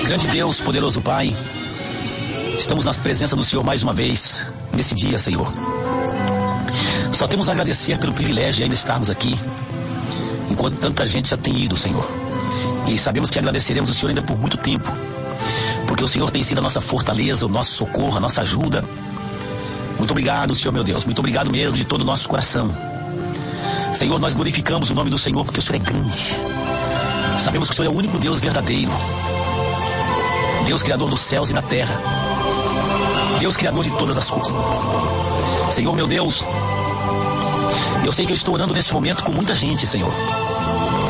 Grande Deus, poderoso Pai, estamos na presença do Senhor mais uma vez, nesse dia, Senhor. Só temos a agradecer pelo privilégio de ainda estarmos aqui, enquanto tanta gente já tem ido, Senhor. E sabemos que agradeceremos o Senhor ainda por muito tempo, porque o Senhor tem sido a nossa fortaleza, o nosso socorro, a nossa ajuda. Muito obrigado, Senhor meu Deus, muito obrigado mesmo de todo o nosso coração. Senhor, nós glorificamos o nome do Senhor porque o Senhor é grande. Sabemos que o Senhor é o único Deus verdadeiro, Deus criador dos céus e da terra, Deus criador de todas as coisas. Senhor meu Deus, eu sei que eu estou orando nesse momento com muita gente, Senhor.